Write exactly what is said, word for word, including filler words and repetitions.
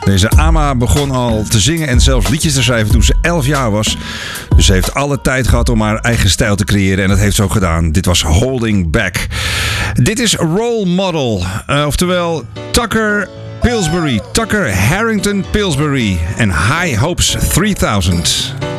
Deze Ama begon al te zingen en zelfs liedjes te schrijven toen ze elf jaar was. Dus ze heeft alle tijd gehad om haar eigen stijl te creëren en dat heeft ze ook gedaan. Dit was Holding Back. Dit is Role Model, uh, oftewel Tucker Pillsbury, Tucker Harrington Pillsbury en High Hopes three thousand.